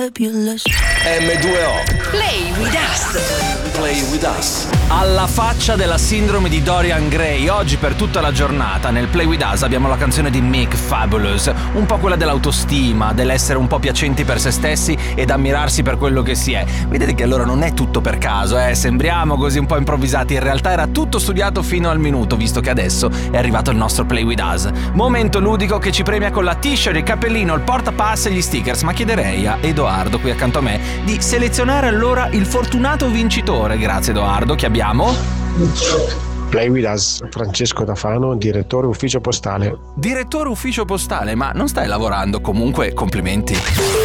fabulous. M2O Play with us. Play with us. Alla faccia della sindrome di Dorian Gray, oggi per tutta la giornata nel Play With Us abbiamo la canzone di Mick Fabulous, un po' quella dell'autostima, dell'essere un po' piacenti per se stessi ed ammirarsi per quello che si è. Vedete che allora non è tutto per caso, sembriamo così un po' improvvisati, in realtà era tutto studiato fino al minuto, visto che adesso è arrivato il nostro Play With Us. Momento ludico che ci premia con la t-shirt, il cappellino, il portapass e gli stickers, ma chiederei a Edoardo qui accanto a me di selezionare allora il fortunato vincitore. Grazie Edoardo, che abbiamo? Play With Us, Francesco Tafano, direttore ufficio postale. Direttore ufficio postale, ma non stai lavorando? Comunque complimenti.